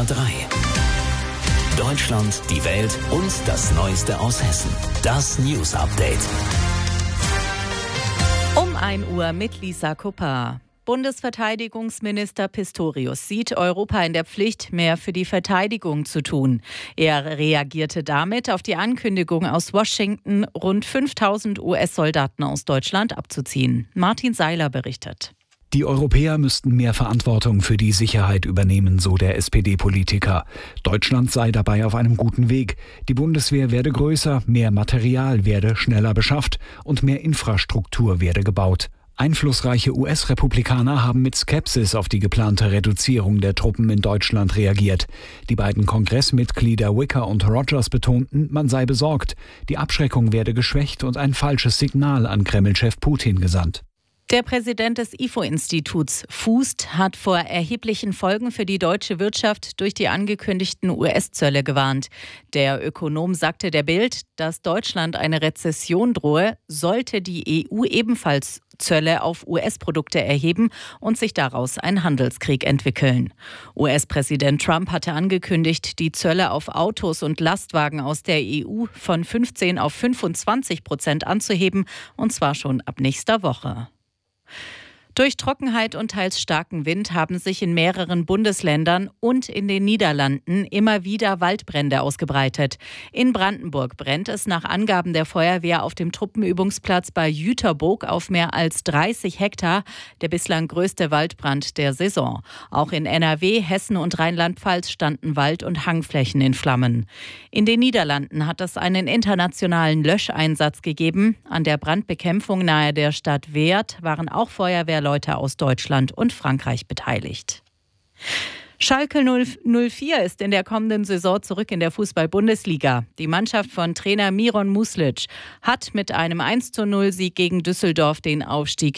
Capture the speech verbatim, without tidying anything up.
R drei. Deutschland, die Welt und das Neueste aus Hessen. Das News Update. Um ein Uhr mit Lisa Kupper. Bundesverteidigungsminister Pistorius sieht Europa in der Pflicht, mehr für die Verteidigung zu tun. Er reagierte damit auf die Ankündigung aus Washington, rund fünftausend U S-Soldaten aus Deutschland abzuziehen. Martin Seiler berichtet. Die Europäer müssten mehr Verantwortung für die Sicherheit übernehmen, so der S P D-Politiker. Deutschland sei dabei auf einem guten Weg. Die Bundeswehr werde größer, mehr Material werde schneller beschafft und mehr Infrastruktur werde gebaut. Einflussreiche U S-Republikaner haben mit Skepsis auf die geplante Reduzierung der Truppen in Deutschland reagiert. Die beiden Kongressmitglieder Wicker und Rogers betonten, man sei besorgt. Die Abschreckung werde geschwächt und ein falsches Signal an Kreml-Chef Putin gesandt. Der Präsident des I F O-Instituts Fußt hat vor erheblichen Folgen für die deutsche Wirtschaft durch die angekündigten U S-Zölle gewarnt. Der Ökonom sagte der Bild, dass Deutschland eine Rezession drohe, sollte die E U ebenfalls Zölle auf U S-Produkte erheben und sich daraus ein Handelskrieg entwickeln. U S-Präsident Trump hatte angekündigt, die Zölle auf Autos und Lastwagen aus der E U von fünfzehn auf fünfundzwanzig Prozent anzuheben, und zwar schon ab nächster Woche. Durch Trockenheit und teils starken Wind haben sich in mehreren Bundesländern und in den Niederlanden immer wieder Waldbrände ausgebreitet. In Brandenburg brennt es nach Angaben der Feuerwehr auf dem Truppenübungsplatz bei Jüterbock auf mehr als dreißig Hektar, der bislang größte Waldbrand der Saison. Auch in N R W, Hessen und Rheinland-Pfalz standen Wald- und Hangflächen in Flammen. In den Niederlanden hat es einen internationalen Löscheinsatz gegeben. An der Brandbekämpfung nahe der Stadt Weert waren auch Feuerwehr Leute aus Deutschland und Frankreich beteiligt. Schalke null vier ist in der kommenden Saison zurück in der Fußball-Bundesliga. Die Mannschaft von Trainer Miron Muslic hat mit einem eins zu null Sieg gegen Düsseldorf den Aufstieg